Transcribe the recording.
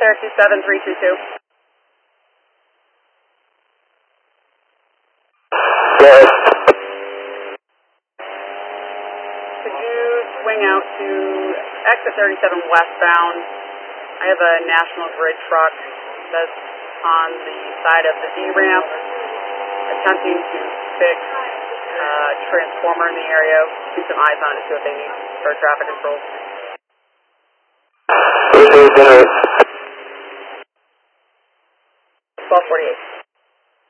Crosshair 27322. Yes. Could you swing out to exit 37 westbound? I have a National Grid truck that's on the side of the D-ramp attempting to fix transformer in the area. Keep some eyes on it to see what they need for traffic control. 1248.